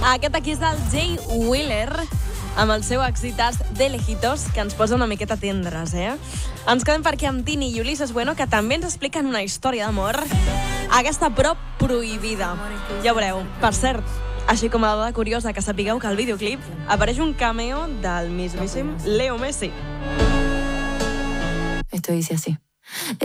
Aquest aquí és el Jay Wheeler, amb el seu exitàs de Lejitos, que ens posa una miqueta tendres, Ens quedem per aquí amb Tini i Ulises Bueno, que també ens expliquen una història d'amor, aquesta però prohibida. Ja veureu. Per cert, així com a dada curiosa, que sapigueu que al videoclip apareix un cameo del mismíssim Leo Messi. Esto dice así.